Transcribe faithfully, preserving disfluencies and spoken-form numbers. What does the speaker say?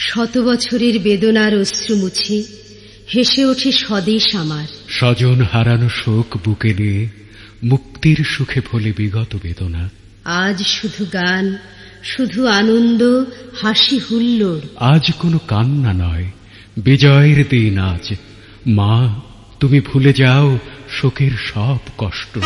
শত বছরের বেদনার অশ্রু মুছে হেসে ওঠে স্বদেশ আমার। স্বজন হারানো শোক বুকে নিয়ে মুক্তির সুখে ভোলে বিগত বেদনা। আজ শুধু গান, শুধু আনন্দ, হাসি হুল্লোড়। আজ কোনো কান্না নয়, বিজয়ের দিন আজ। মা, তুমি ভুলে যাও শোকের সব কষ্ট।